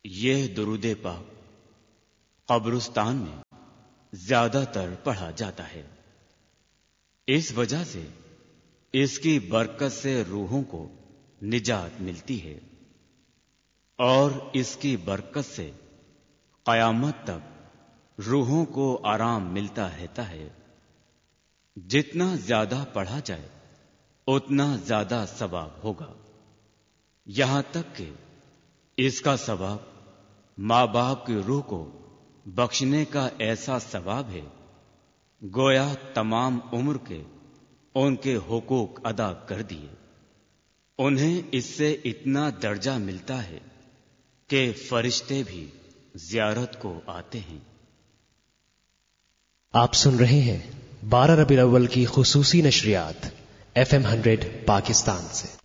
یہ درود پاک قبرستان میں زیادہ تر پڑھا جاتا ہے۔ اس وجہ سے اس کی برکت سے روحوں کو نجات ملتی ہے اور اس کی برکت سے قیامت تک روحوں کو آرام ملتا رہتا ہے۔ جتنا زیادہ پڑھا جائے اتنا زیادہ ثواب ہوگا، یہاں تک کہ اس کا ثواب ماں باپ کی روح کو بخشنے کا ایسا ثواب ہے گویا تمام عمر کے ان کے حقوق ادا کر دیے۔ انہیں اس سے اتنا درجہ ملتا ہے کہ فرشتے بھی زیارت کو آتے ہیں۔ آپ سن رہے ہیں 12 ربیع الاول کی خصوصی نشریات FM 100 پاکستان سے۔